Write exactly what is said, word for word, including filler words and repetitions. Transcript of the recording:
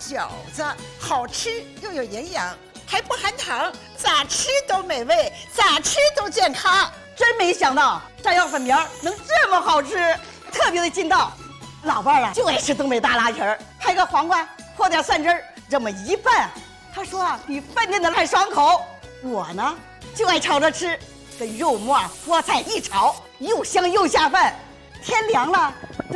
饺子，好吃又有营养，还不含糖，咋吃都美味，咋吃都健康。 真没想到炸药粉苗能这么好吃，特别的筋道。老伴儿啊就爱吃东北大拉皮儿，拍个黄瓜和点蒜汁儿，这么一拌，他说啊比饭店的还爽口。我呢就爱炒着吃，跟肉末、菠菜一炒，又香又下饭。天凉了。